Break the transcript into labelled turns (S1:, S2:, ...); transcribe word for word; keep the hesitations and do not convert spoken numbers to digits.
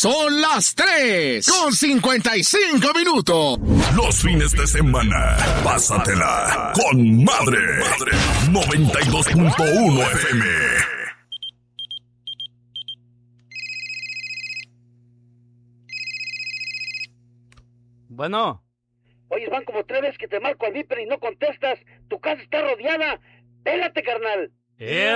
S1: Son las tres con cincuenta y cinco minutos.
S2: Los fines de semana, pásatela con madre. noventa y dos punto uno F M.
S3: Bueno.
S4: Oye, van como tres veces que te marco al Viper y no contestas. Tu casa está rodeada. Pélate, carnal.
S3: Eh,